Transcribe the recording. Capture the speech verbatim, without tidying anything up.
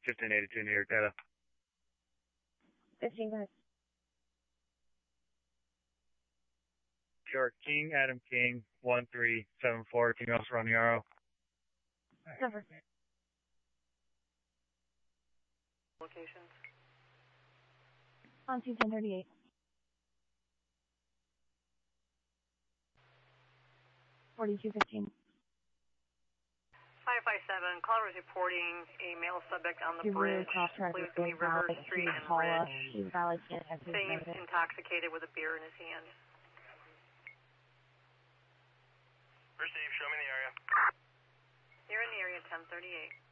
fifteen eighty-two New York data. fifteen guys. York King, Adam King, one three seven four, King Oscar on the R O. Cover. Locations. On two ten thirty-eight. forty-two fifteen. five five seven, caller is reporting a male subject on the Your bridge, cross track Blues is going River valid Street to and Paula. Ridge, She's valid can't have his seems negative. intoxicated with a beer in his hand. Receive, show me the area. You're in the area, ten thirty-eight.